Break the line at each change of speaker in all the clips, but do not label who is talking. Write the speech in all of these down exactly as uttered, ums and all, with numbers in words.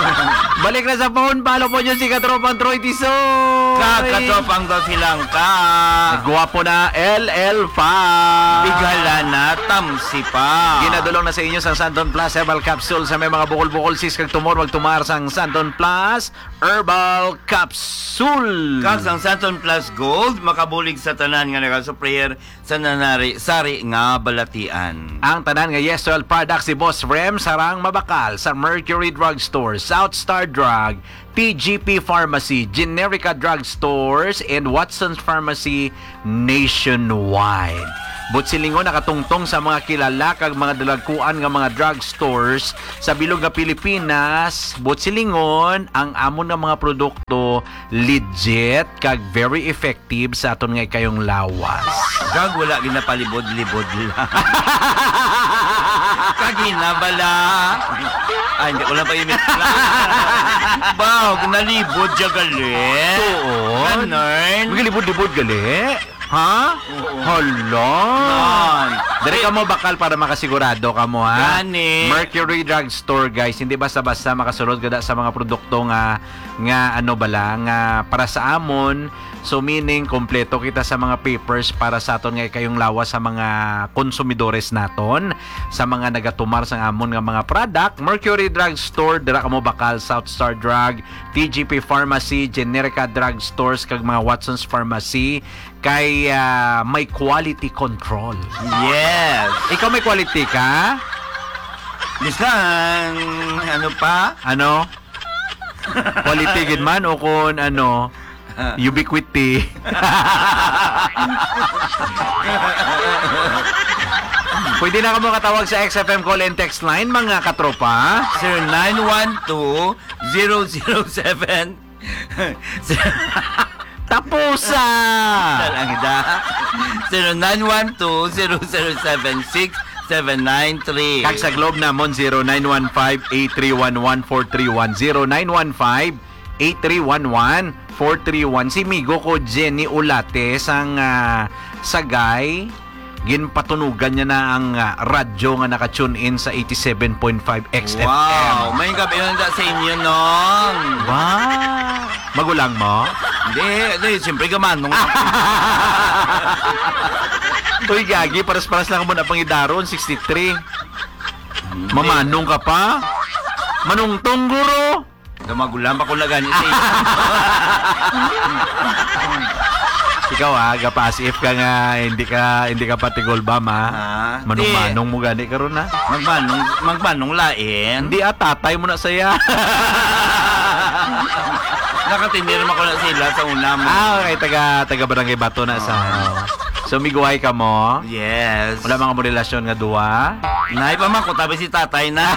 Balik na sa phone, palo po nyo si Katropang Troy Tisoy.
Kakatropang daw silang ka.
Gwapo na L L fa.
Bigala na tamsi pa.
Ginadulong na sa inyo sa Santon Plus Herbal Capsule sa may mga bukol-bukol sis kag tumor magtumar sang Santon Plus Herbal Capsule.
Kag sang Santon Plus Gold makabulig sa tanan nga nagasuprayer sa nanari sari nga balatian.
Ang tanan nga Yes Oil products si Boss Rem sarang mabakal sa Mercury Drug Store, South Star Drug, P G P Pharmacy, Generica Drug Stores, and Watson's Pharmacy nationwide. Butsilingon nakatungtong sa mga kilala kag mga dalagkuan nga mga drug stores sa bilog nga Pilipinas. Butsilingon ang amon nga mga produkto legit kag very effective sa aton nga kayong lawas.
Kag wala ginapalibod-libod lang. Kag ginabala. Ay, hindi ko lang pa imitla. Baw, nalibod siya gali.
Tuon?
Ganun.
Magalibod-libod gali? Ha? Hala.
Nan.
Dari ka mo bakal para makasigurado ka mo, ha?
Gani.
Mercury Drug Store, guys. Hindi basta-basta makasulod kada sa mga produkto nga nga ano bala nga para sa amon. So meaning kompleto kita sa mga papers para sa aton nga kayong lawas sa mga konsumidores naton, sa mga nagatumar sa amon nga mga product. Mercury Drug Store, dira ka mo bakal South Star Drug, T G P Pharmacy, Generica Drug Stores kag mga Watson's Pharmacy kay uh, may quality control.
Yes.
Ikaw may quality ka?
Bisan, ano pa?
Ano? Quality gid man o kun ano? Ubiquity. Pwede na ka mo katawag sa X F M call and text line, mga katropa.
zero nine one two zero zero seven
Tapusa!
Talang ida. zero nine one two zero zero seven six seven nine three.
Kag sa Globe namon zero nine one five eight three one one four three one zero nine one five eight three one one four three one. Si Migo ko Jenny Ulate sang uh, Sagay, ginpatunugan niya na ang uh, radyo nga naka-tune in sa eighty-seven point five X F M.
Wow, may gabi na sa inyo nung.
Wow! Magulang mo?
Hindi, hindi, siyempre gaman nung.
Uy, gagi, paras-paras lang mo na pangidaron, sixty-three. Mamanong ka pa? Manungtong, guro?
Magulang pa ko na ganit eh.
Ikaw ah, gapa-as-if ka nga, hindi ka hindi ka patigol ba, ma?
Ah,
Manong-manong mo gani karon na?
Magmanong, magmanong lain.
Hindi ah, tatay mo na saya.
Nakatinir mo ko na sila sa una mo.
Ah, okay, taga, taga Barangay Bato na sa... So, miguhay ka mo?
Yes.
Wala mga mo relasyon nga duwa?
Nay pa man ko, tabi si tatay na.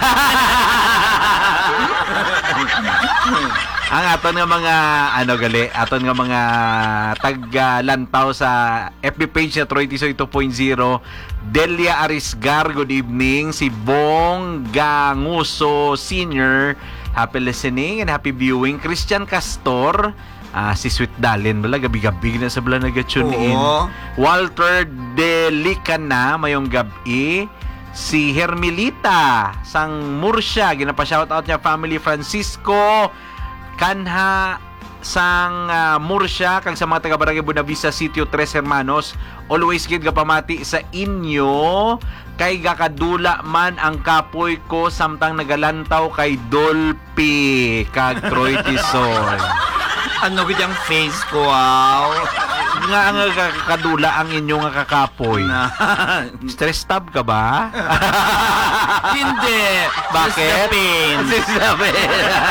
Ang aton nga mga ano gali, aton nga mga tag-lantaw sa F B page na Troy Tisoy two point oh. Delia Arisgar, good evening. Si Bong Ganguso Senior, happy listening and happy viewing. Christian Castor, ah, si Sweet Dalin, wala gabi-gabi na sa bala nag-tune in. Walter Delicana, mayong gabi. Si Hermelita sang Murcia, ginapa-shoutout niya family Francisco Kanha sang uh, Murcia kang sa mga taga Barangay Buenavista Sitio Tres Hermanos. Always gid gapamati sa inyo kay gakadula man ang kapoy ko samtang nagalantaw kay Dolphy kag Troy Tisoy.
Ano ganyang face ko, wow.
Nga ang kakadula ang inyo nga kakapoy.
Na.
Stress tab ka ba?
Hindi.
Bakit?
Sisapin.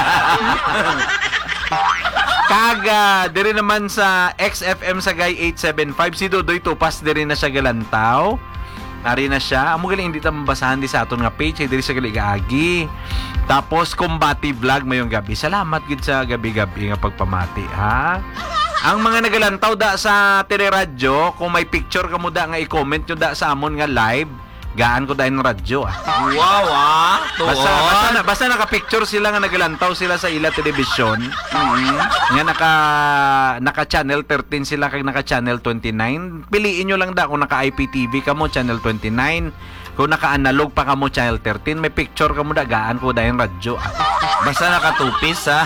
Kaga, diri naman sa X F M Sagay eight seven five, si Dodoy Tupas, diri na siya galantaw. Nari na siya. Amo galing hindi ta mabasahan di sa aton nga page, diri sa galigaagi. Tapos Combati Vlog mayong gabi. Salamat gid sa gabi-gabi nga pagpamati, ha. Ang mga nagalantaw da sa teleradyo, kung may picture ka mo da nga i-comment nyo da sa amon nga live, gaan ko dahil ng radyo, ah.
Wow, ah.
Basta, basta, na, basta naka-picture sila nga nagalantaw sila sa ila telebisyon. Mm-hmm. Nga naka, naka-channel thirteen sila kag naka-channel twenty-nine. Piliin nyo lang da kung naka-I P T V ka mo, channel twenty-nine. Kung naka-analog pa ka mo channel thirteen, may picture ka mo dagaan ko dahil radyo.
Basta nakatupis, ha?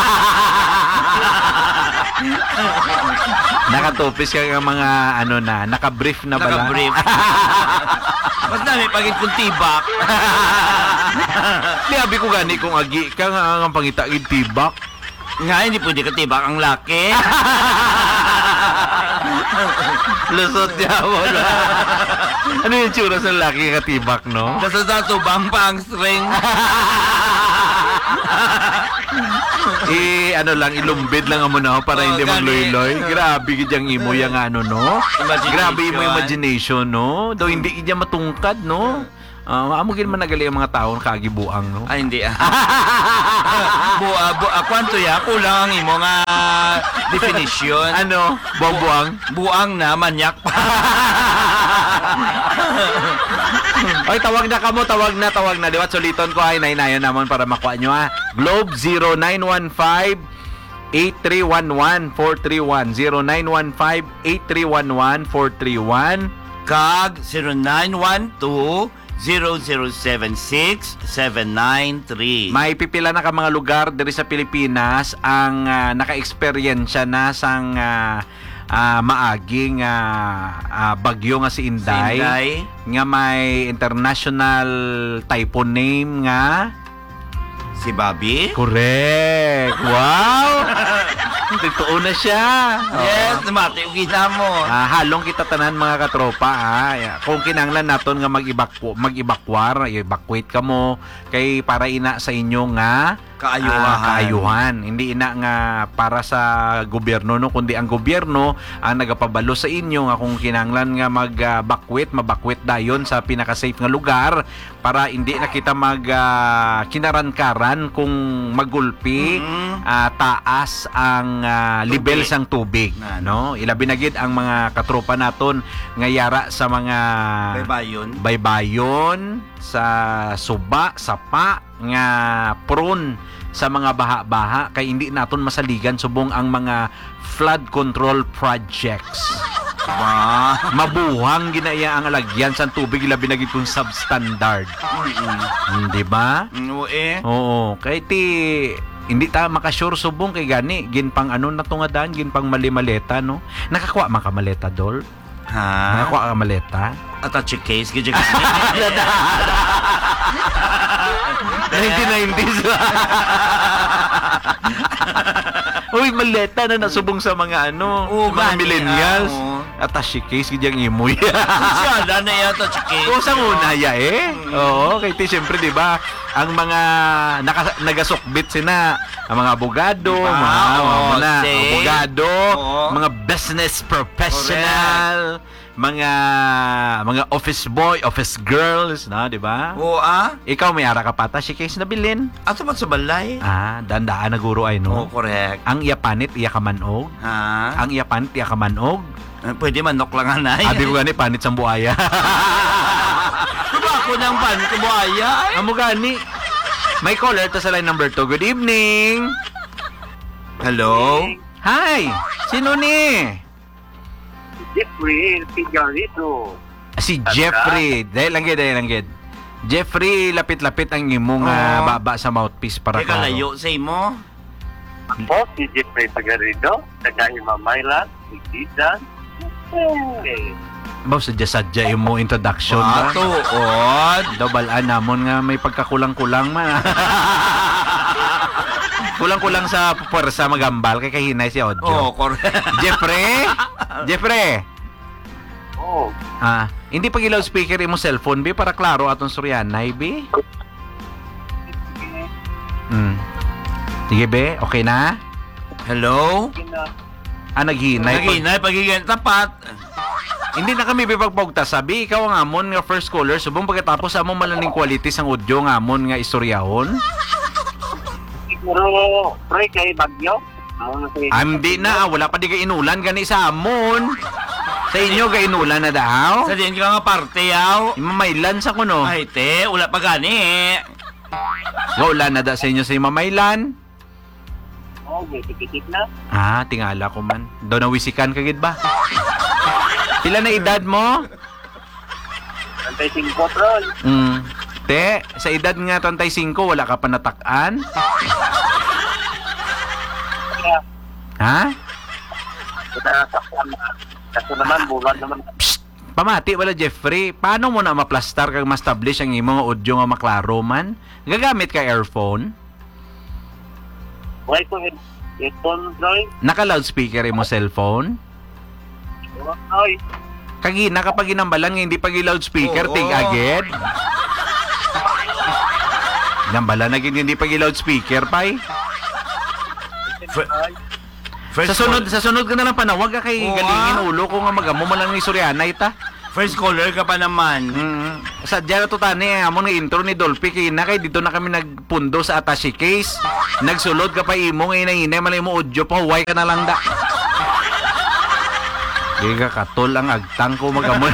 Nakatupis ka ng mga ano na, naka-brief na bala.
Naka-brief. Mas dami pagit kong tibak.
Liabi ko gani kung agi ka nga ang pangitagid tibak.
Nga, hindi pwede ka tibak ang laki.
Lusot niya mo na. Ano yung tsura sa laki katibak, no?
Basta sa tubang pa ang string.
I ano lang, ilumbid lang mo na para
Oh,
hindi
gani.
magloy-loy. Grabe gidyang imo yung ano, no?
Imagination.
Grabe imo yung imagination, no? Daw hindi gidya matungkad, no? Uh, amo gid man nagali ang mga taon kagibuang, no?
Ay, hindi, ah. Bua, bua, kwanto ya? Kulang ang imo nga definition.
Ano? Buang-buang?
Buang na, manyak pa.
Oy, tawag na kamo, tawag na, tawag na. Diwat suliton ko ay naynayon naman para makuha nyo, ha? Globe zero nine one five eight three one one four three one zero nine one five eight three one one four three one.
Kag zero nine one two zero zero seven six seven nine three.
May pipila na ka mga lugar diri sa Pilipinas ang uh, naka-eksperyensya na sang uh, uh, maaging uh, uh, bagyo nga si Inday,
Inday.
nga may international typhoon name nga
Si Bobby?
correct. Wow! Totoo na siya.
Yes, mati yung kita mo.
Ah, halong kita tanan mga katropa, ha. Kung kinanglan naton nga mag-ibakwa, mag-ibakwar, evacuate ka mo kay para ina sa inyo nga
Kaayuhan.
ah, kaayuhan. Hindi ina nga para sa gobyerno, no, kundi ang gobyerno ang nagapabalo sa inyo nga kung kinanglan nga mag-bakwit, mabakwit dayon sa pinaka-safe nga lugar para hindi na kita mag uh, kinaran-karan kung magulpi,
Mhm.
ah, taas ang ah,
Tubig.
level sang tubig,
Na,
no? Ilabi na gid ang mga katropa naton nga yara sa mga
Baybayon.
baybayon, sa suba, sapa nga prone sa mga baha-baha kay hindi naton masaligan subong ang mga flood control projects.
Ba?
Mabuhang ginaya ang alagyan sa tubig labi na gid kung substandard.
Mm-mm.
Di ba?
Mm, eh.
Oo, kay ti hindi ta makasure subong kay gani ginpang ano na tungadaan ginpang mali-maleta, no? Nakakuha man ka maleta, Dol?
Ha?
Nakakuha ka maleta?
Attach your case. Gidya ka.
nineteen nineties. Uy, maleta na nasubong sa mga ano,
Oo,
sa mga
gani,
millennials.
ah, oo.
Attache case gidyang imoy.
Sala na yan, attach your case.
Kung sa una ya eh. Oo, kay ti syempre 'di ba, ang mga naka, nagasukbit sina ang mga abogado,
Diba?
mga,
Oo,
mga na,
say.
abogado,
Oo.
mga business professional, mga mga office boy, office girls, na, 'di ba?
Oo, ah?
Ikaw may ara ka pata si case na bilin.
Ato ba sa balay?
Ah, dandaan na guro ay no.
Oo, correct.
Ang iyapanit iya ka manog.
Ha?
Ang iyapanit iya ka manog.
Eh, Pwede manok lang anay.
Abi ko gani panit sa buaya.
Diba ako ng pan ko buhaya?
Amo gani. May caller to sa line number two. Good evening.
Hello?
Hi. Sino ni?
Jeffrey Figarito.
Si Jeffrey. Dahil lang gid, dahil lang gid. Jeffrey, lapit-lapit ang imong
Oo.
ah, baba sa mouthpiece para
Teka,
klaro.
layo sa imo.
Ako si Jeffrey Figarito. Taga Himamayla. Isidan. Okay.
Baw sadya-sadya imo introduction ba?
Matuod.
Dobalaan namon nga may pagkakulang-kulang man. Kulang-kulang sa puwersa magambal kay kahinay si Audio.
Oo, correct.
Jeffrey? Jeffrey?
Oh.
Ah, hindi pag ilaw speaker imo cellphone bi para klaro atong suryanay bi. Hmm. Sige be, okay na?
Hello?
Ah, naghinay. Pag-
Naginay, pagiging tapat.
hindi na kami bipagpagta. Sabi, ikaw ang amon nga first caller. Subong pagkatapos amon malaning quality sang audio nga amon nga istoryahon.
Siguro, pre, kay Bagyo. Ano si
Ah, hindi na. Wala pa di ka inulan gani sa amon. Sa inyo ka inulan na daw?
Sa din ka nga parte, yaw.
Imamaylan sa kuno.
Ay, te, wala pa gani eh.
Wala na da sa inyo sa imamaylan.
Oh, may titikit na.
Ah, tingala ko man. Doon nawisikan ka gid ba? Pila na edad mo?
thirty-five, Troy.
Mm. Te, sa edad nga thirty-five, wala ka pa natakan?
Kaya,
Ha?
nasaktan na. Kaso naman, bulan naman.
Psst! Pamati wala Jeffrey, paano mo na maplastar kag ma-establish ang imong audio nga maklaro man? Gagamit ka earphone?
Why ko head- headphone, Troy?
Naka-loudspeaker mo cellphone?
Troy.
Kagina kapag ginambalan nga hindi pag loudspeaker
Oo.
ting agad. Ginambalan na gid hindi pag loudspeaker pay.
Fir-
Troy.
First
Sa sunod
call-
sa sunod ka na lang panawag ka kay
Oo,
galingin
ah.
ulo ko nga magamo man lang ni Suryanay ta.
First caller ka pa naman.
Mm. Sa diyan to tani amon nga intro ni Dolphy kay na kay dito na kami nagpundo sa attaché case. Nagsulod ka pa imo nga inay malay mo audio pa huway ka na lang da. Di ka katol ang agtang ko magamo.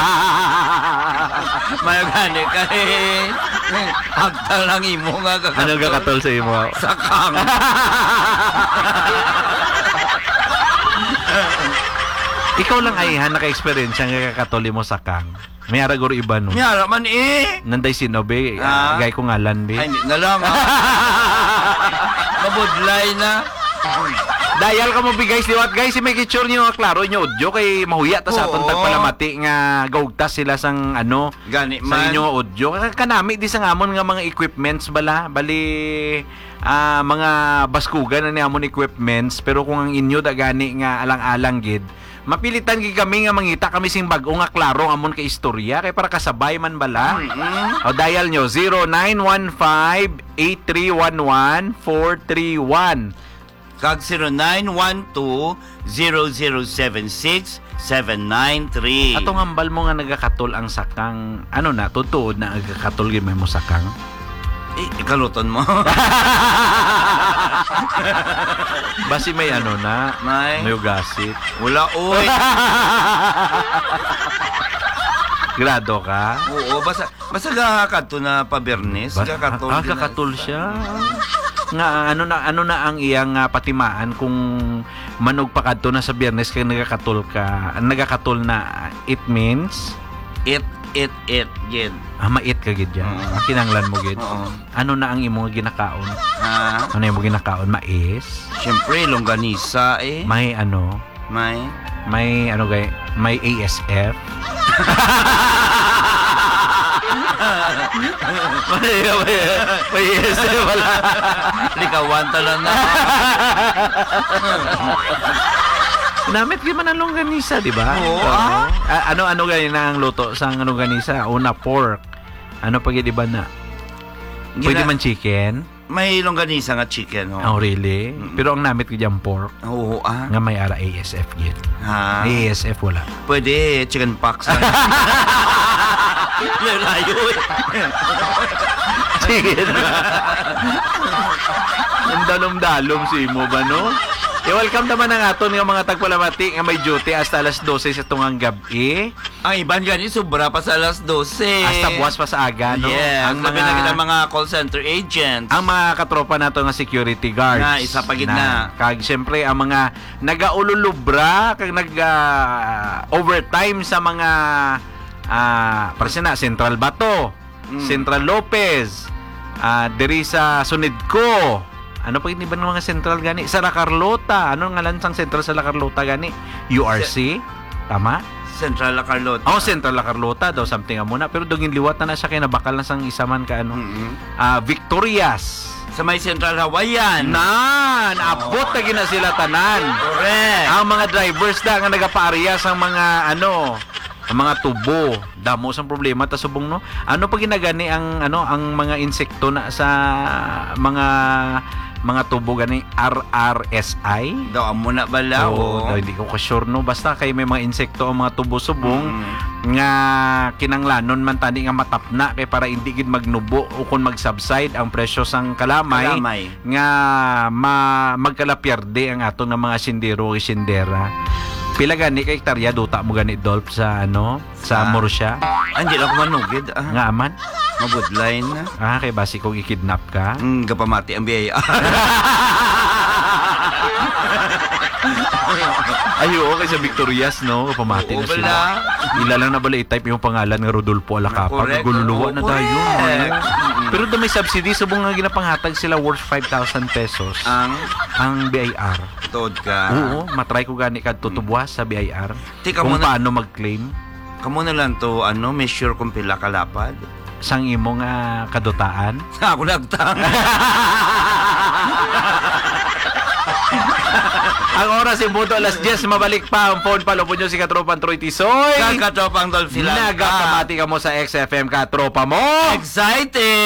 Mayagani ka eh. Agtang lang imo nga kakatol.
Ano ka katol sa imo?
Sakang.
Ikaw lang ay han naka-experience nga kakatol mo sa kang. May aragor iba no.
Nyara man eh.
Nanday sinobe,
Ah.
uh, gay ko ngalan be.
Ay, hindi na lang. ah. Mabudlay na.
Dial ka mo bi guys, liwat guys, si may kitsure niyo nga klaro niyo audio kay mahuya ta sa atong
Oo.
tagpalamati nga gaugtas sila sang ano
Gani
sa
man.
inyo nga audio. Ka- Kanami di sa ngamon nga mga equipments bala, bali ah, mga baskugan na niamon equipments pero kung ang inyo da gani nga alang-alang gid, mapilitan gid kami nga mangita kami sing bag-o nga klaro amon kay istorya kay para kasabay man bala.
Mm-mm.
O dial nyo zero nine one five, eight three one one, four three one.
Kag zero nine one two, zero zero seven six, seven nine three.
Atong hambal mo nga nagakatol ang sakang ano na tutuod na nagakatol gyud may mo sakang.
Eh, ikaluton mo.
Basi may ano na
May.
may ugasit.
Wala, oy.
Grado ka?
Oo, basta, basta gakadto na pabernes.
Ba-
Gakatol.
ah,
din na-
kakatol siya. Nga ano na ano na ang iyang ah, patimaan kung manog pa kadto na sa Biyernes kay nagakatol ka. Nagakatol na it means
It, it, it, gid.
ah, mait ka gid yan.
Oo.
Kinanglan mo gid.
Oo.
Ano na ang imong ginakaon?
Ah,
Ano yung ginakaon? Mais?
syempre, longganisa eh.
May ano?
May.
May ano gay? May A S F? may, may, may A S F wala.
Likawan talan na.
Namit di man ang longganisa, di ba?
Oo, ah.
Ah, ano ano ganyan na ang luto sa longganisa? Una pork. Ano pag iba na? Pwede
Gina-
man chicken?
May longganisa nga chicken,
Oh,
oh.
really? Pero ang namit ko dyan pork.
Oo, ah.
Nga may ara A S F gid.
Ha?
A S F wala.
Pwede, chicken pox. Layo eh.
Sige na. Ang dalom-dalom si mo ba, no? I-welcome naman ang aton nga mga tagpalamati nga may duty hasta alas dose sa tungang gabi.
Ang iban gani, sobra pa sa alas dose.
Hasta buwas pa sa aga, no?
Yes,
ang
labi na kita mga call center agents.
ang mga katropa nato nga security guards.
Na, isa pa gid na.
Kag syempre ang mga nagaululubra kag nag ah, overtime sa mga ah para na Central Bato,
Mm.
Central Lopez, ah diri sa Sunidco. Ano pa ini ba ng mga Central gani? Sa La Carlota. Ano nga lansang Central sa La Carlota gani? U R C? Tama?
Central La Carlota.
Oh, Central La Carlota daw something nga muna. Pero dugin liwat na na siya kay nabakal na sang isa man ka ano.
Mm-mm.
Ah, Victorias.
Sa may Central Hawaiian.
Nan, abot na gina sila tanan.
Correct.
Ang mga drivers da nga nagapaariya sa mga ano, ang mga tubo. Damo sang problema ta subong no. Ano pa ginagani ang ano ang mga insekto na sa mga mga tubo gani R R S I?
Daw amo na bala.
Oo,
oh.
daw, hindi ko ka sure no. Basta kay may mga insekto ang mga tubo subong
Mm.
nga kinanglanon man tani nga matapna kay para hindi gid magnubo o kung mag-subside ang presyo sang kalamay,
Kalamay.
nga ma magkalapyarde ang aton nga mga sindero o sindera. Pila gani ka hektarya duta mo gani Dolph sa ano sa
Ah.
Murcia
Andiyan ako manugid. Ah.
nga aman?
Mabudlay na.
Ah, kay basi kong i-kidnap ka.
Mm, gapamati ang biyaya.
Ay, oo, kay sa Victorias, no? Pamati
Oo,
na sila.
bala.
Ila lang na bala i-type yung pangalan ng Rodolfo Alacapa.
Correct.
Gululuwa na
Oo,
tayo.
correct.
ano?
Mm-mm.
Pero doon may subsidy, subong nga ginapanghatag sila worth five thousand pesos.
Ang
Ang B I R.
tod ka.
Oo, matry ko gani ka tutubwas sa B I R.
Tika
Kung
muna,
paano mag-claim.
kamo na lang to, ano, may sure kung pila kalapad.
Sang imong nga kadutaan.
Ako nagtang.
Ang oras yung buto alas diyes, mabalik pa ang phone palo po nyo si Katropan Troy Tisoy.
Kakatropang Dolphin.
Nagapamati ka mo sa X F M Katropa mo.
Excited!